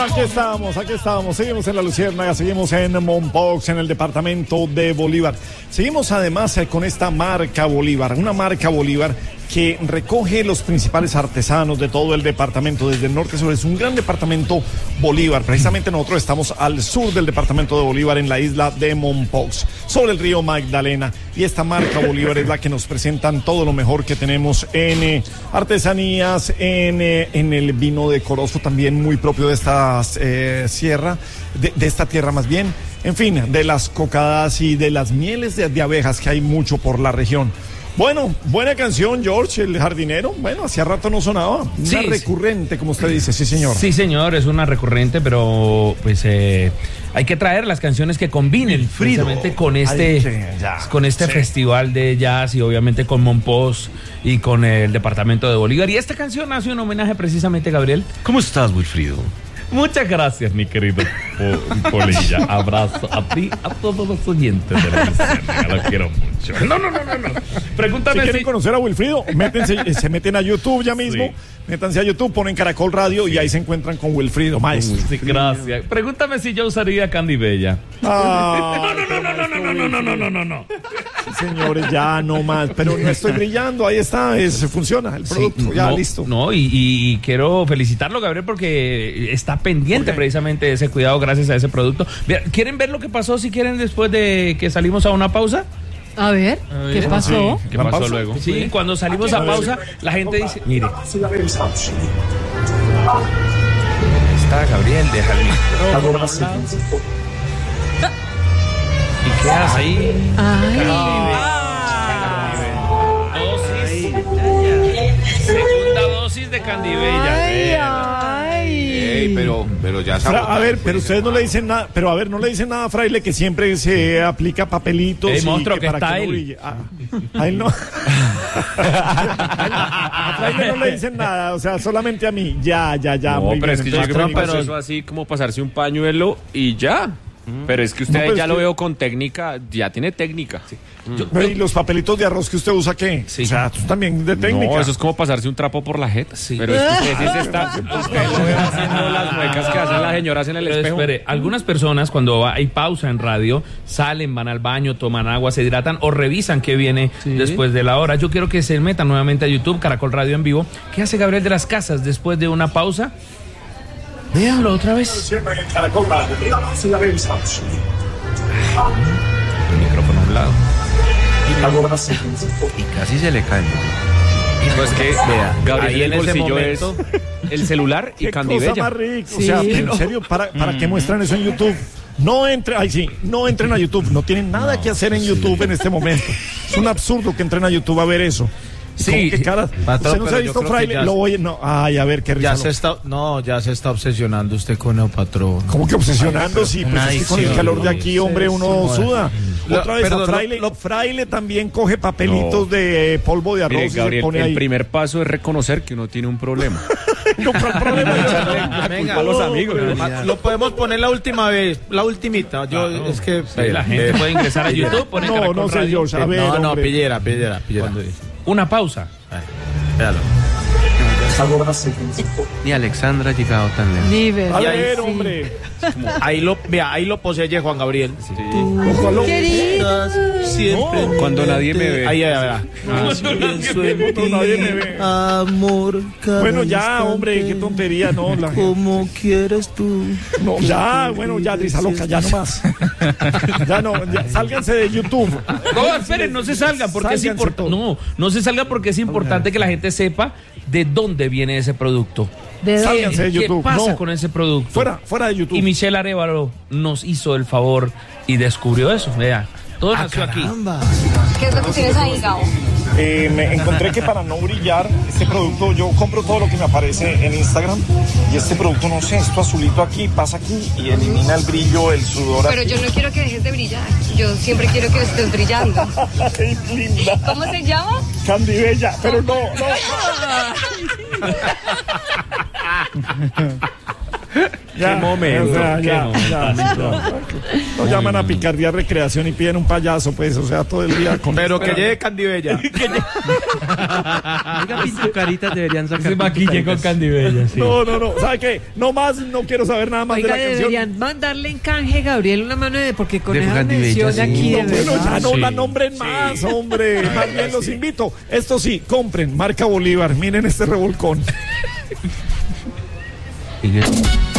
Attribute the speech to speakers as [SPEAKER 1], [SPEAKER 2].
[SPEAKER 1] Aquí estamos, seguimos en La Luciérnaga, seguimos en Mompox, en el departamento de Bolívar. Seguimos además con esta marca Bolívar, una marca Bolívar que recoge los principales artesanos de todo el departamento, desde el norte sobre. Es un gran departamento Bolívar. Precisamente nosotros estamos al sur del departamento de Bolívar, en la isla de Mompox, sobre el río Magdalena. Y esta marca Bolívar es la que nos presentan todo lo mejor que tenemos en artesanías, en el vino decoroso, también muy propio de esta sierra, de esta tierra más bien. En fin, de las cocadas y de las mieles de abejas, que hay mucho por la región. Bueno, buena canción, George, el jardinero. Bueno, hacía rato no sonaba. Una recurrente, como usted dice, sí, señor.
[SPEAKER 2] Sí, señor, es una recurrente, pero pues hay que traer las canciones que combinen precisamente con este festival de jazz y obviamente con Mompox y con el departamento de Bolívar. Y esta canción hace un homenaje precisamente, Gabriel.
[SPEAKER 3] ¿Cómo estás, Wilfrido?
[SPEAKER 2] Muchas gracias, mi querido Polilla. Abrazo a ti, a todos los oyentes de La Luciérnaga. Lo quiero mucho. No. Pregúntame
[SPEAKER 1] si quieren conocer a Wilfrido, se meten a YouTube ya mismo. Sí. Métanse a YouTube, ponen Caracol Radio y ahí se encuentran con Wilfrido, maestro.
[SPEAKER 2] Sí, gracias. Pregúntame si yo usaría Candy Bella.
[SPEAKER 1] No. Sí, señores, ya no más. Pero no estoy brillando, ahí está, funciona el producto, listo.
[SPEAKER 2] No, y quiero felicitarlo, Gabriel, porque está pendiente precisamente de ese cuidado gracias a ese producto. ¿Quieren ver lo que pasó si quieren después de que salimos a una pausa?
[SPEAKER 4] A ver, ¿qué pasó?
[SPEAKER 2] Sí, ¿qué pasó luego? Sí, cuando salimos a pausa, la gente dice, mire. Está Gabriel, deja el micrófono. ¿Y qué hace ahí? Segunda dosis de Candy Bella.
[SPEAKER 3] Pero ya
[SPEAKER 1] a ver, pero ustedes no le dicen nada, pero a ver, no le dicen nada a Fraile, que siempre se aplica papelitos
[SPEAKER 2] monstruo que
[SPEAKER 1] para
[SPEAKER 2] está
[SPEAKER 1] que no brille. A él no. A Fraile no le dicen nada, o sea, solamente a mí. Ya.
[SPEAKER 3] No,
[SPEAKER 1] muy
[SPEAKER 3] pero
[SPEAKER 1] bien.
[SPEAKER 3] es que yo creo que eso así como pasarse un pañuelo y ya. Pero es que usted ya lo veo con técnica, ya tiene técnica. Sí.
[SPEAKER 1] ¿Y los papelitos de arroz que usted usa qué? Sí. O sea, tú también de técnica.
[SPEAKER 3] No, eso es como pasarse un trapo por la jeta. Sí. Pero es que usted lo ve haciendo las muecas que hacen las señoras en el espejo.
[SPEAKER 2] Espere, algunas personas cuando hay pausa en radio, salen, van al baño, toman agua, se hidratan o revisan qué viene después de la hora. Yo quiero que se metan nuevamente a YouTube, Caracol Radio en vivo. ¿Qué hace Gabriel de las Casas después de una pausa? Véanlo otra vez. El micrófono a un lado.
[SPEAKER 3] Y casi se le cae. Pues que vea, Gabriel, en el bolsillo es el celular y Candy Bella.
[SPEAKER 1] O sea, en serio, ¿para qué muestran eso en YouTube? No entren a YouTube. No tienen nada que hacer en YouTube en este momento. Es un absurdo que entren a YouTube a ver eso.
[SPEAKER 2] Sí,
[SPEAKER 1] ¿usted no se ha visto Fraile? Ay, a ver, qué risa.
[SPEAKER 5] Ya se está obsesionando usted con el patrón.
[SPEAKER 1] ¿Cómo que obsesionando? Sí, pues es que con el calor de aquí, hombre, uno suda. Otra vez, Fraile también coge papelitos de polvo de arroz.
[SPEAKER 3] Mire, Gabriel,
[SPEAKER 1] y se pone ahí.
[SPEAKER 3] El primer paso es reconocer que uno tiene un problema.
[SPEAKER 1] No, pero el problema es
[SPEAKER 5] venga,
[SPEAKER 3] a los amigos.
[SPEAKER 5] Lo podemos poner la última vez, la ultimita.
[SPEAKER 2] Es que la gente puede ingresar a YouTube, poner
[SPEAKER 1] no sé yo, a ver,
[SPEAKER 5] no, pillera.
[SPEAKER 2] Una pausa.
[SPEAKER 5] Véalo.
[SPEAKER 3] Ni Alexandra ha llegado tan lejos.
[SPEAKER 1] A ver, hombre.
[SPEAKER 5] Ahí lo posee Juan Gabriel.
[SPEAKER 3] Sí.
[SPEAKER 5] Siempre.
[SPEAKER 3] Cuando nadie me ve.
[SPEAKER 5] Ahí.
[SPEAKER 1] Cuando nadie me ve.
[SPEAKER 5] Amor.
[SPEAKER 1] Bueno, ya, hombre, qué tontería, ¿no?
[SPEAKER 5] Como quieres tú.
[SPEAKER 1] No, ya, bueno, ya, Drisa loca, ya no más. Ya, sálganse de YouTube.
[SPEAKER 2] No, esperen, no se salgan porque es importante. No se salgan porque es importante que la gente sepa de dónde viene ese producto.
[SPEAKER 1] Sálganse de YouTube.
[SPEAKER 2] ¿Qué pasa con ese producto?
[SPEAKER 1] Fuera de YouTube.
[SPEAKER 2] Y Michelle Arévalo nos hizo el favor y descubrió eso. Vea, todo nació aquí.
[SPEAKER 4] ¿Qué es lo que tienes ahí, Gabo?
[SPEAKER 1] Me encontré que para no brillar, este producto, yo compro todo lo que me aparece en Instagram y este producto, no sé, esto azulito aquí, pasa aquí y elimina el brillo, el sudor.
[SPEAKER 4] Pero yo no quiero que dejes de brillar, yo siempre quiero que estés brillando.
[SPEAKER 1] ¡Qué linda!
[SPEAKER 4] ¿Cómo se llama?
[SPEAKER 1] Candy Bella, pero no. Ya,
[SPEAKER 3] Qué momento,
[SPEAKER 1] o sea,
[SPEAKER 3] qué
[SPEAKER 1] ya,
[SPEAKER 3] momento.
[SPEAKER 1] ya. Lo llaman a picardía recreación y piden un payaso, pues, o sea, todo el día con...
[SPEAKER 5] Pero que llegue Candibella.
[SPEAKER 6] Oiga, pintucaritas deberían sacar.
[SPEAKER 2] Se maquille con Candibella, sí.
[SPEAKER 1] No, ¿sabe qué? No más, no quiero saber nada más
[SPEAKER 7] Oiga,
[SPEAKER 1] de la canción.
[SPEAKER 7] deberían mandarle en canje, Gabriel, una mano de... Porque con
[SPEAKER 6] De
[SPEAKER 7] esa
[SPEAKER 6] Candibella,
[SPEAKER 7] mención
[SPEAKER 6] sí.
[SPEAKER 7] aquí... de
[SPEAKER 1] Bueno,
[SPEAKER 7] verdad.
[SPEAKER 1] ya no
[SPEAKER 2] Sí.
[SPEAKER 1] la nombren más, hombre. Más bien los invito. Esto sí, compren, marca Bolívar. Miren este revolcón.
[SPEAKER 6] Sigue.